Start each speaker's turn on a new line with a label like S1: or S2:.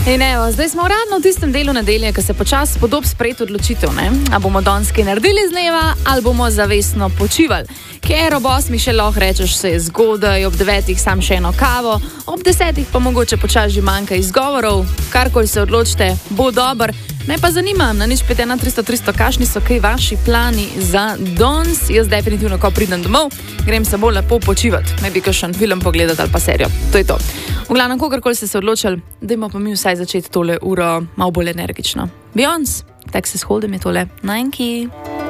S1: In evo, zdaj smo ravno v tistem delu nedelje, ko se počasi podob sprejeti odločitev, ne? A bomo donski naredili z dneva ali bomo zavestno počivali. Ker ob 8 še lahko rečeš, se je zgodaj, ob 9 sam še eno kavo, ob 10 pa mogoče počasi že manjka izgovorov, karkoli se odločite, bo dober. Me pa zanima, na nič 51300, kakšni so kaj vaši plani za danes? Jaz definitivno, ko pridem domov, grem se bolj lepo počivati, ne bi kakšen film pogledati ali pa serijo. To je to. V glavnem, kogarkoli ste se odločili, dajmo pa mi vsaj začeti tole uro malo bolj energično. Beyoncé, Texas Hold'em je tole. Nike.